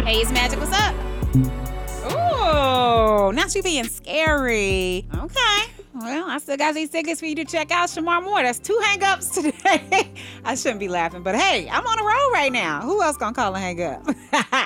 Hey, it's Magic. What's up? Ooh, now she being scary. Okay. Well, I still got these tickets for you to check out Shamar Moore. That's 2 hang-ups today. I shouldn't be laughing, but hey, I'm on a roll right now. Who else gonna call and hang up?